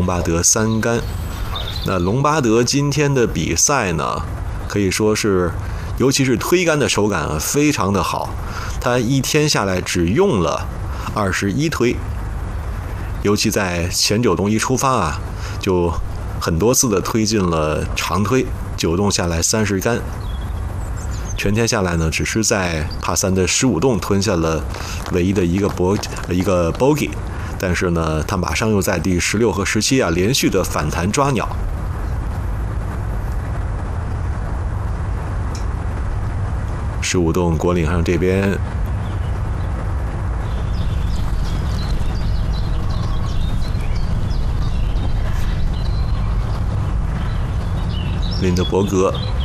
巴德3杆。那隆巴德今天的比赛呢，可以说是，尤其是推杆的手感啊，非常的好。他一天下来只用了21推，尤其在前9洞一出发啊，就很多次的推进了长推，9洞下来30杆。全天下来呢，只是在帕3的15洞吞下了唯一的一个 bogey， 但是呢，他马上又在第16和17啊连续的反弹抓鸟。15洞果岭上这边，林德伯格